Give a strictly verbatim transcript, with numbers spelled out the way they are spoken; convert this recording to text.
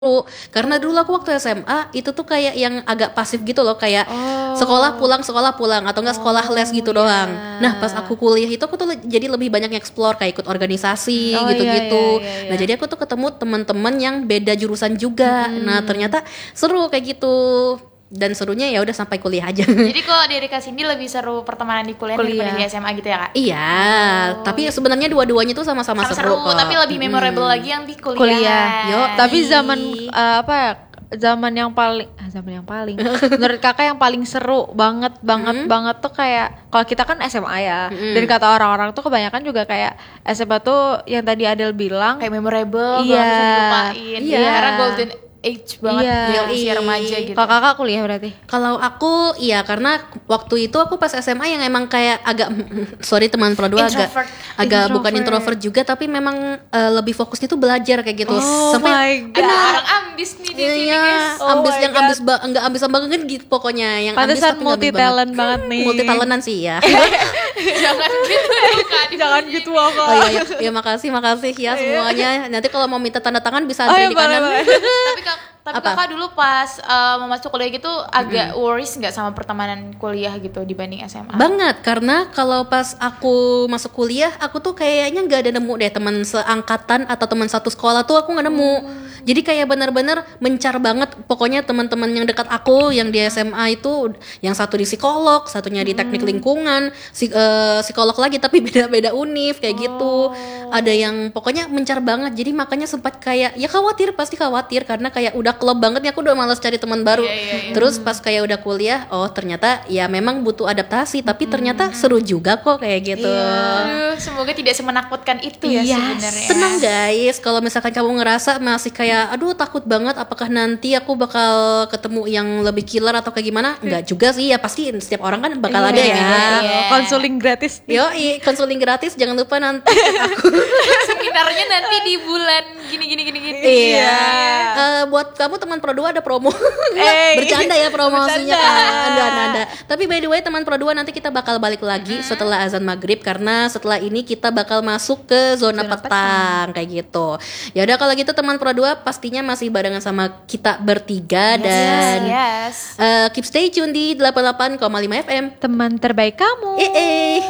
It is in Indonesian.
Karena dulu aku waktu S M A itu tuh kayak yang agak pasif gitu loh, kayak Oh. sekolah pulang sekolah pulang atau enggak sekolah les gitu Oh, doang. iya. Nah pas aku kuliah itu aku tuh le- jadi lebih banyak explore, kayak ikut organisasi Oh, gitu-gitu. iya, iya, iya, Nah iya. jadi aku tuh ketemu teman-teman yang beda jurusan juga. Nah ternyata seru kayak gitu, dan serunya ya udah sampai kuliah aja. Jadi kalau dari Kak Cindy lebih seru pertemanan di kuliah, Kuliah. daripada di S M A gitu ya Kak? Iya, tapi sebenarnya dua-duanya tuh sama-sama Sama seru, seru, kok. tapi lebih memorable lagi yang di kuliah. Kuliah. Yo, Tapi Ih. zaman eh, apa ya? Zaman yang paling ah, zaman yang paling menurut kakak yang paling seru banget banget banget tuh kayak kalau kita kan S M A ya, dan kata orang-orang tuh kebanyakan juga kayak S M A tuh yang tadi Adel bilang Kayak memorable, Iya. gak bisa dilupain. Iya. Karena golden age banget Iya. di usia Yoi. remaja gitu. kalau kakak kuliah berarti. Kalau aku iya, karena waktu itu aku pas S M A yang emang kayak agak sorry teman pro dua agak Introvert. agak bukan Introvert. introvert juga, tapi memang eh, lebih fokusnya tuh belajar kayak gitu. Oh my Ada god. orang ambis nih di sini Iya, guys. Oh ambis my yang God. ambis ba- enggak ambis banget gitu pokoknya, yang ambis Pantesan tapi nggak ambis multi talent banget nih. Multi talentan sih ya. Jangan gitu dong, Kak. Jangan gitu aku. Oh iya, iya, iya makasih makasih ya semuanya. Nanti kalau mau minta tanda tangan bisa Oh antri iya, di boleh, kanan. boleh. Tapi kak, tapi Apa? kakak dulu pas eh, mau masuk kuliah gitu agak worries nggak sama pertemanan kuliah gitu dibanding S M A? Banget, karena kalau pas aku masuk kuliah, aku tuh kayaknya nggak ada nemu deh teman seangkatan atau teman satu sekolah tuh aku nggak nemu. Jadi kayak benar-benar mencar banget. Pokoknya teman-teman yang dekat aku yang di S M A itu, yang satu di psikolog, satunya di teknik lingkungan, si, eh, psikolog lagi tapi beda-beda univ kayak gitu. Ada yang pokoknya mencar banget. Jadi makanya sempat kayak ya khawatir, pasti khawatir karena kayak udah klop banget ya, aku udah malas cari teman baru. Iya, iya, iya. Terus pas kayak udah kuliah, oh ternyata ya memang butuh adaptasi, tapi ternyata seru juga kok kayak gitu. Aduh, semoga tidak semenakutkan itu ya Iya, sebenarnya. tenang guys. Kalau misalkan kamu ngerasa masih kayak, aduh takut banget, apakah nanti aku bakal ketemu yang lebih killer atau kayak gimana? Enggak juga sih, ya pasti setiap orang kan bakal ada ya. iya. Konseling gratis. Yo, konseling gratis, jangan lupa nanti aku. Seminarnya nanti di bulan gini gini gini gini. Iya. Eh, buat kamu teman Pro dua ada promo. Nggak, Eh, bercanda ya promosinya. bercanda. Ada, ada, ada. Tapi by the way teman Pro dua nanti kita bakal balik lagi setelah azan maghrib, karena setelah ini kita bakal masuk ke zona, Zona petang kayak gitu. Ya udah kalau gitu teman Pro dua pastinya masih barengan sama kita bertiga dan Yes. eh, keep stay tune di delapan puluh delapan koma lima F M. Teman terbaik kamu. Eh, eh.